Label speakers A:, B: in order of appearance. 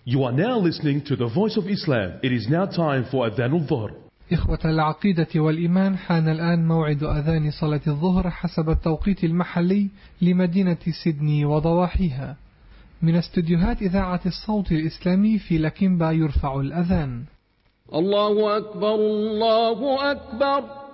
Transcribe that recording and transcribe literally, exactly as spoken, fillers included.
A: You are now listening to the Voice of Islam. It is now time for Adhan al-Dhuhr.
B: إخوة العقيدة والإيمان، حان الآن موعد أذان صلاة الظهر حسب التوقيت المحلي لمدينة سيدني وضواحيها. من استديوهات إذاعة الصوت الإسلامي في لكيمبا يرفع الأذان.
C: الله أكبر الله أكبر.